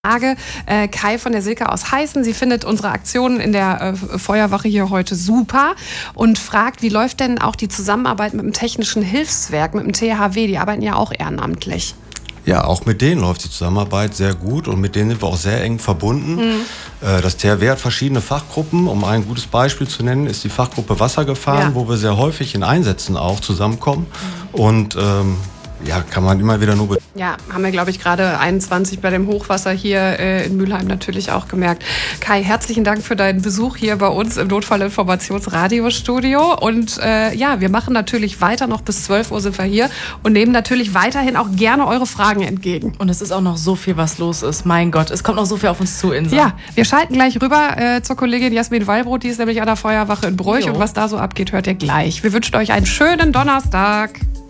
Frage. Kai von der Silke aus Heißen. Sie findet unsere Aktionen in der Feuerwache hier heute super und fragt, wie läuft denn auch die Zusammenarbeit mit dem Technischen Hilfswerk, mit dem THW? Die arbeiten ja auch ehrenamtlich. Ja, auch mit denen läuft die Zusammenarbeit sehr gut und mit denen sind wir auch sehr eng verbunden. Das THW hat verschiedene Fachgruppen. Um ein gutes Beispiel zu nennen, ist die Fachgruppe Wassergefahren, wo wir sehr häufig in Einsätzen auch zusammenkommen. Und kann man immer wieder nur... Ja, haben wir, glaube ich, gerade 21 bei dem Hochwasser hier in Mülheim natürlich auch gemerkt. Kai, herzlichen Dank für deinen Besuch hier bei uns im Notfallinformationsradiostudio. Und wir machen natürlich weiter, noch bis 12 Uhr sind wir hier und nehmen natürlich weiterhin auch gerne eure Fragen entgegen. Und es ist auch noch so viel, was los ist. Mein Gott, es kommt noch so viel auf uns zu, Insa. Ja, wir schalten gleich rüber zur Kollegin Jasmin Wallbrot, die ist nämlich an der Feuerwache in Broich. Und was da so abgeht, hört ihr gleich. Wir wünschen euch einen schönen Donnerstag.